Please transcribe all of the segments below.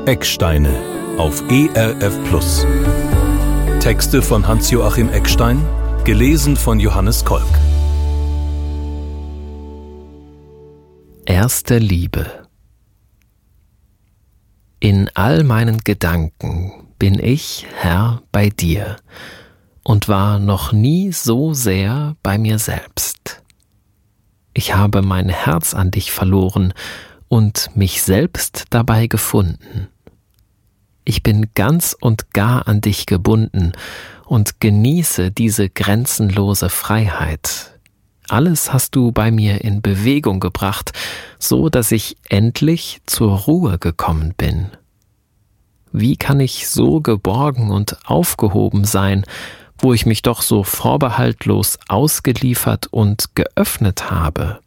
Ecksteine auf ERF+. Texte von Hans-Joachim Eckstein, gelesen von Johannes Kolk. Erste Liebe. In all meinen Gedanken bin ich, Herr, bei dir und war noch nie so sehr bei mir selbst. Ich habe mein Herz an dich verloren und mich selbst dabei gefunden. Ich bin ganz und gar an dich gebunden und genieße diese grenzenlose Freiheit. Alles hast du bei mir in Bewegung gebracht, so dass ich endlich zur Ruhe gekommen bin. Wie kann ich so geborgen und aufgehoben sein, wo ich mich doch so vorbehaltlos ausgeliefert und geöffnet habe?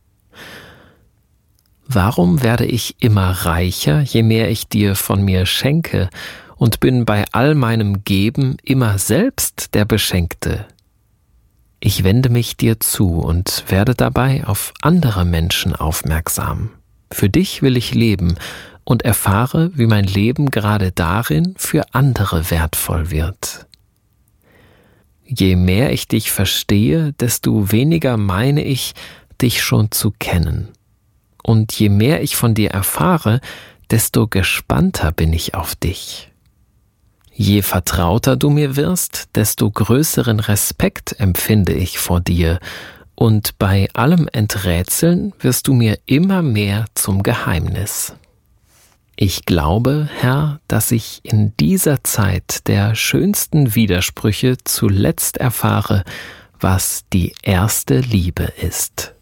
Warum werde ich immer reicher, je mehr ich dir von mir schenke, und bin bei all meinem Geben immer selbst der Beschenkte? Ich wende mich dir zu und werde dabei auf andere Menschen aufmerksam. Für dich will ich leben und erfahre, wie mein Leben gerade darin für andere wertvoll wird. Je mehr ich dich verstehe, desto weniger meine ich, dich schon zu kennen. Und je mehr ich von dir erfahre, desto gespannter bin ich auf dich. Je vertrauter du mir wirst, desto größeren Respekt empfinde ich vor dir, und bei allem Enträtseln wirst du mir immer mehr zum Geheimnis. Ich glaube, Herr, dass ich in dieser Zeit der schönsten Widersprüche zuletzt erfahre, was die erste Liebe ist.